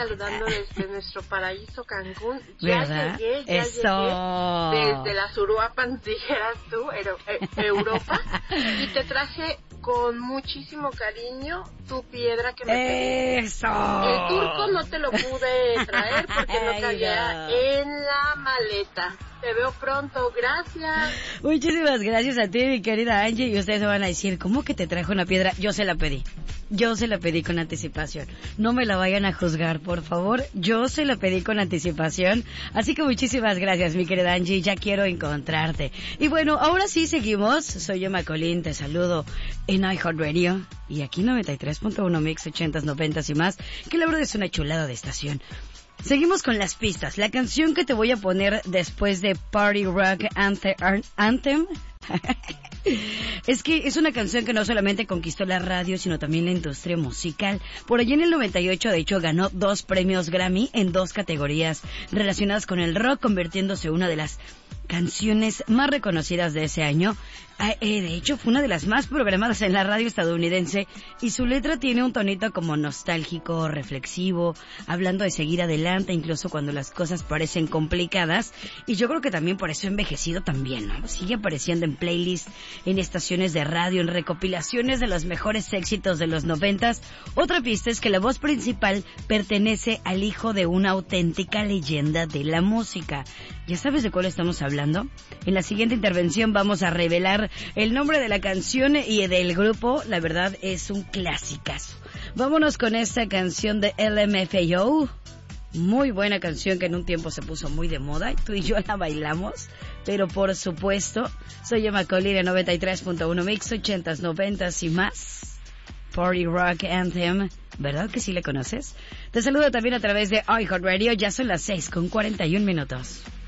saludando desde nuestro paraíso Cancún. Ya ¿verdad? llegué desde las Uruapan, dijeras tú, Europa, y te traje con muchísimo cariño tu piedra que me pediste. ¡Eso! El turco no te lo pude traer porque no cabía en la maleta. Te veo pronto, gracias. Muchísimas gracias a ti, mi querida Angie. Y ustedes me van a decir, ¿cómo que te trajo una piedra? Yo se la pedí con anticipación. No me la vayan a juzgar, por favor. Yo se la pedí con anticipación. Así que muchísimas gracias, mi querida Angie. Ya quiero encontrarte. Y bueno, ahora sí seguimos. Soy Emma Colín, te saludo en iHeartRadio. Y aquí 93.1 Mix 80s, 90s y más. Que la verdad es una chulada de estación. Seguimos con las pistas. La canción que te voy a poner después de Party Rock Anthem es que es una canción que no solamente conquistó la radio, sino también la industria musical. Por allí en el 98, de hecho, ganó 2 premios Grammy en 2 categorías relacionadas con el rock, convirtiéndose en una de las canciones más reconocidas de ese año. De hecho, fue una de las más programadas en la radio estadounidense y su letra tiene un tonito como nostálgico, reflexivo, hablando de seguir adelante incluso cuando las cosas parecen complicadas, y yo creo que también por eso ha envejecido también, ¿no? Sigue apareciendo en playlists, en estaciones de radio, en recopilaciones de los mejores éxitos de los 90s. Otra pista es que la voz principal pertenece al hijo de una auténtica leyenda de la música. ¿Ya sabes de cuál estamos hablando? En la siguiente intervención vamos a revelar el nombre de la canción y del grupo. La verdad es un clasicazo. Vámonos con esta canción de LMFAO. Muy buena canción que en un tiempo se puso muy de moda y tú y yo la bailamos. Pero por supuesto, soy Emma Colín en 93.1 Mix 80s, 90s y más. Party Rock Anthem. ¿Verdad que sí le conoces? Te saludo también a través de iHeartRadio. Ya son las 6:41 minutos.